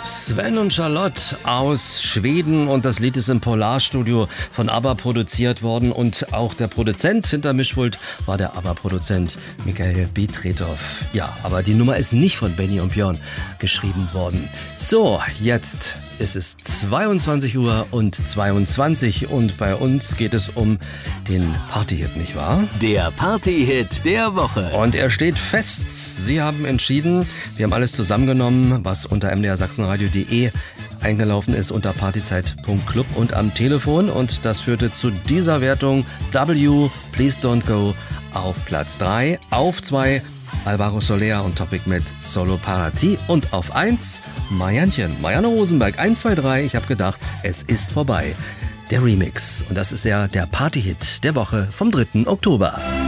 Sven und Charlotte aus Schweden und das Lied ist im Polarstudio von ABBA produziert worden und auch der Produzent hinter Mischpult war der ABBA-Produzent Michael Betretov. Ja, aber die Nummer ist nicht von Benny und Björn geschrieben worden. So, jetzt ist es 22 Uhr und 22 und bei uns geht es um den Partyhit, nicht wahr? Der Partyhit der Woche. Und er steht fest. Sie haben entschieden, wir haben alles zusammengenommen, was unter mdrsachsenradio.de eingelaufen ist unter partyzeit.club und am Telefon und das führte zu dieser Wertung W, Please Don't Go auf Platz 3, auf 2 Alvaro Soler und Topic mit Solo Parati und auf 1 Marianne Rosenberg, 1, 2, 3, ich habe gedacht, es ist vorbei. Der Remix und das ist ja der Partyhit der Woche vom 3. Oktober.